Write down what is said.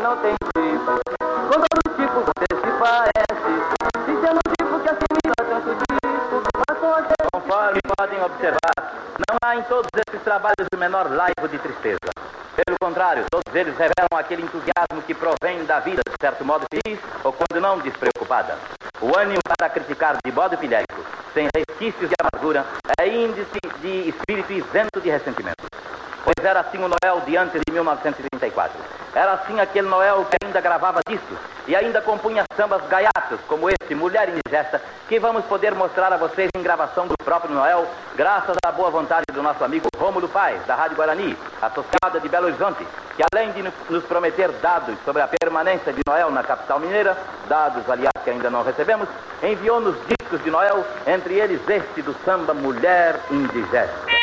não tem tipo. Com todo tipo você se parece, dizendo tipo que assimila tanto tipo. Conforme podem observar, não há em todos esses trabalhos o menor laivo de tristeza. Pelo contrário, todos eles revelam aquele entusiasmo que provém da vida, de certo modo feliz, ou quando não despreocupada. O ânimo para criticar de modo pilhético, sem resquícios de amargura, é índice de espírito isento de ressentimento. Pois era assim o Noel de antes de 1934. Era assim aquele Noel que ainda gravava discos e ainda compunha sambas gaiatos, como esse, Mulher Indigesta, que vamos poder mostrar a vocês em gravação do próprio Noel, graças à boa vontade do nosso amigo Rômulo Paes, da Rádio Guarani, associada de Belo Horizonte, que além de nos prometer dados sobre a permanência de Noel na capital mineira, dados, aliás, que ainda não recebemos, enviou-nos discos de Noel, entre eles este do samba Mulher Indigesta.